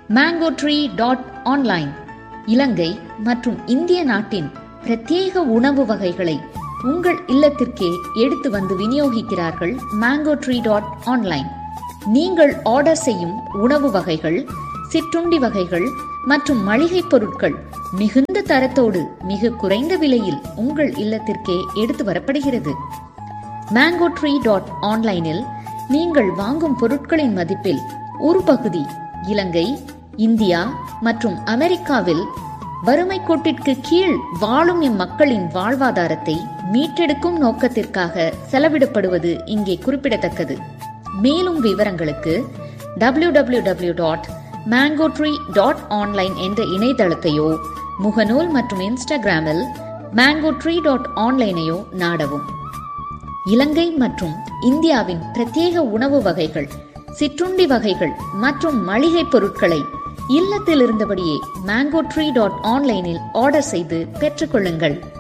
mangotree.online இலங்கை மற்றும் இந்திய நாட்டின் பிரத்யேக உணவு வகைகளை உங்கள் இல்லத்திற்கே எடுத்து வந்து விநியோகிக்கிறார்கள் mangotree.online. நீங்கள் ஆர்டர் செய்யும் உணவு வகைகள், சிற்றுண்டி வகைகள் மற்றும் மளிகை பொருட்கள் மிகுந்த தரத்தோடு மிக குறைந்த விலையில் உங்கள் இல்லத்திற்கே எடுத்து வரப்படுகிறது. mangotree.onlineல் நீங்கள் வாங்கும் பொருட்களின் மதிப்பில் ஒரு பகுதி இலங்கை, இந்தியா மற்றும் அமெரிக்காவில் வறுமை கோட்டிற்கு கீழ் வாழும் மக்களின் வாழ்வாதாரத்தை மீட்டெடுக்கும் நோக்கத்திற்காக செலவிடப்படுவது இங்கே குறிப்பிடத்தக்கது. மேலும் விவரங்களுக்கு www.mangotree.online என்ற இணையதளத்தையோ முகநூல் மற்றும் இன்ஸ்டாகிராமில் mangotree.onlineஐயோ நாடவும். இலங்கை மற்றும் இந்தியாவின் பிரத்யேக உணவு வகைகள், சிற்றுண்டி வகைகள் மற்றும் மளிகை பொருட்களை இல்லத்தில் இருந்தபடியே mangotree.onlineல் ஆர்டர் செய்து பெற்றுக்கொள்ளுங்கள்.